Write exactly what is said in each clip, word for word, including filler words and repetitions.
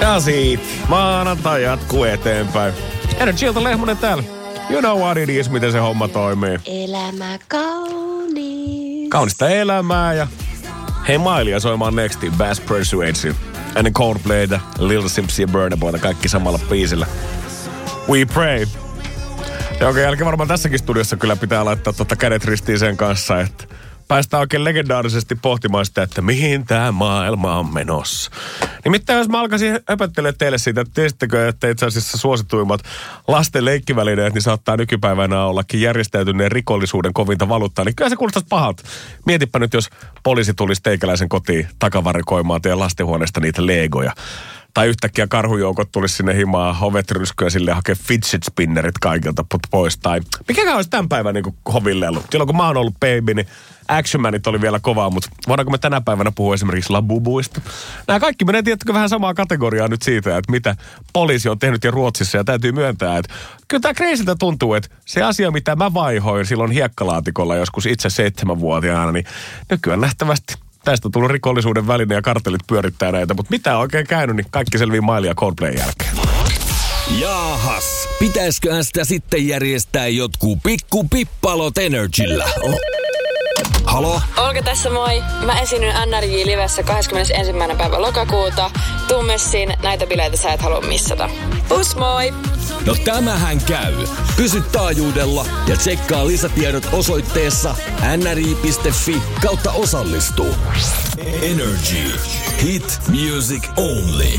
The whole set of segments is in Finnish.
Ja siitä maanantai jatkuu eteenpäin. Energyltä Lehmonen täällä. You know what it is, miten se homma toimii. Elämä kaunis. Kaunista elämää ja hei Mailia soimaan nextiin Bass Persuadesin. Ennen Coldplayta, Lil Simpsia ja Burna Boyta, kaikki samalla biisillä. We pray. Jonka jälkeen varmaan tässäkin studiossa kyllä pitää laittaa totta kädet ristiin sen kanssa, että päästään oikein legendaarisesti pohtimaan sitä, että mihin tämä maailma on menossa. Nimittäin jos mä alkaisin höpöttelemaan teille siitä, että tiesittekö, että itse asiassa suosituimmat lasten leikkivälineet, niin saattaa nykypäivänä ollakin järjestäytyneen rikollisuuden kovinta valuuttaa, niin kyllä se kuulostaisi pahalta. Mietipä nyt, jos poliisi tulisi teikäläisen kotiin takavarikoimaan teidän lastenhuoneesta niitä legoja. Tai yhtäkkiä karhujoukot tulisi sinne himaan ovet ryskyä sille hakea fidget spinnerit kaikilta pois. Tai mikä olisi tämän päivän niin hoville ollut? Silloin kun mä oon ollut baby, niin Action Manit oli vielä kovaa, mutta voidaanko me tänä päivänä puhua esimerkiksi labubuista? Nämä kaikki menee tiettäkö vähän samaa kategoriaa nyt siitä, että mitä poliisi on tehnyt ja Ruotsissa. Ja täytyy myöntää, että kyllä tämä crazyltä tuntuu, että se asia, mitä mä vaihoin silloin hiekkalaatikolla joskus itse seitsemänvuotiaana, niin nykyään nähtävästi tästä on tullut rikollisuuden väline ja kartellit pyörittää näitä, mutta mitä on oikein käynyt, niin kaikki selvii Mailia Coldplayn jälkeen. Jaahas, pitäisköhän sitä sitten järjestää jotkut pikku pippalot Energyllä? Oh. Halo? Olga tässä moi. Mä esiinnyn N R J Livessä kahdeskymmenesensimmäinen päivä lokakuuta. Tuu messiin, näitä bileitä sä et halua missata. Pus moi! No tämähän käy. Pysy taajuudella ja tsekkaa lisätiedot osoitteessa nri.fi kautta osallistu. Energy. Hit music only.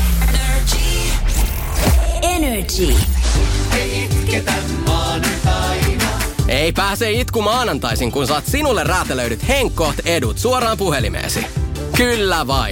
Energy. Ei itketä maanantaina. Ei pääse itku maanantaisin, kun saat sinulle räätälöidyt henkkoht edut suoraan puhelimeesi. Kyllä vain.